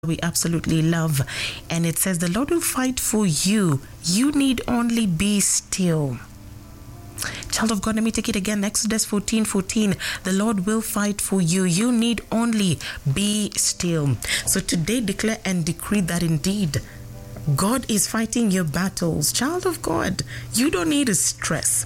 we absolutely love. And it says, the Lord will fight for you. You need only be still. Child of God, let me take it again. Exodus 14:14. The Lord will fight for you. You need only be still. So today declare and decree that indeed God is fighting your battles. Child of God, you don't need to stress.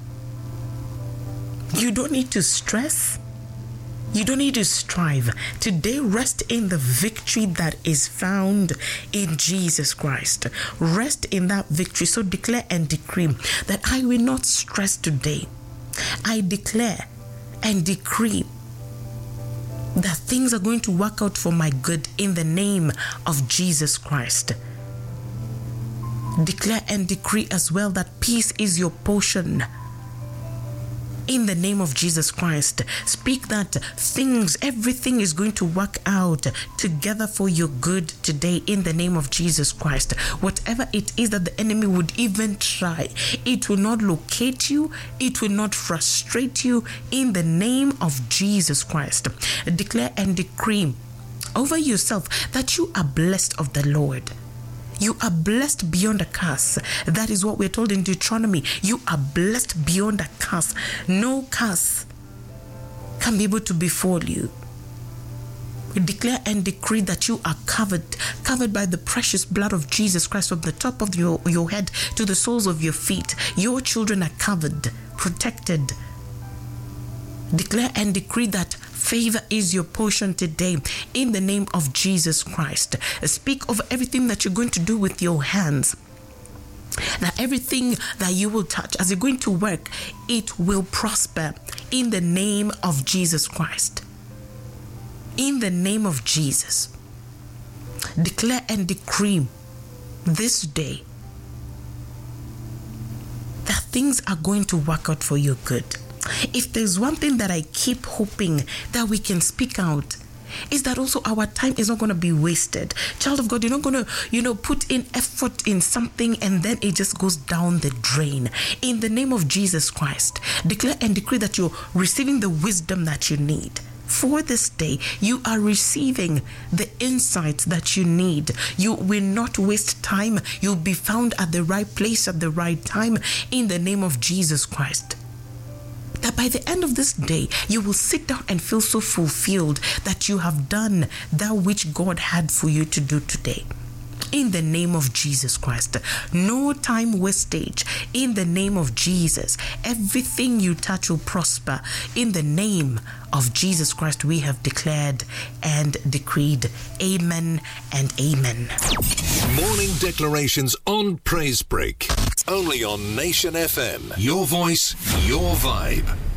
You don't need to stress. You don't need to strive. Today, rest in the victory that is found in Jesus Christ. Rest in that victory. So declare and decree that I will not stress today. I declare and decree that things are going to work out for my good in the name of Jesus Christ. Declare and decree as well that peace is your portion. In the name of Jesus Christ, speak that everything is going to work out together for your good today in the name of Jesus Christ. Whatever it is that the enemy would even try, it will not locate you, it will not frustrate you in the name of Jesus Christ. Declare and decree over yourself that you are blessed of the Lord. You are blessed beyond a curse. That is what we're told in Deuteronomy. You are blessed beyond a curse. No curse can be able to befall you. Declare and decree that you are covered by the precious blood of Jesus Christ from the top of your head to the soles of your feet. Your children are covered, protected. Declare and decree that favor is your portion today in the name of Jesus Christ. Speak over everything that you're going to do with your hands. That everything that you will touch as you're going to work, it will prosper in the name of Jesus Christ. In the name of Jesus. Declare and decree this day that things are going to work out for your good. If there's one thing that I keep hoping that we can speak out, is that also our time is not going to be wasted. Child of God, you're not going to, put in effort in something and then it just goes down the drain. In the name of Jesus Christ, declare and decree that you're receiving the wisdom that you need. For this day, you are receiving the insights that you need. You will not waste time. You'll be found at the right place at the right time in the name of Jesus Christ. That by the end of this day, you will sit down and feel so fulfilled that you have done that which God had for you to do today. In the name of Jesus Christ. No time wastage. In the name of Jesus. Everything you touch will prosper. In the name of Jesus Christ, we have declared and decreed. Amen and amen. Morning declarations on Praise Break. Only on Nation FM. Your voice, your vibe.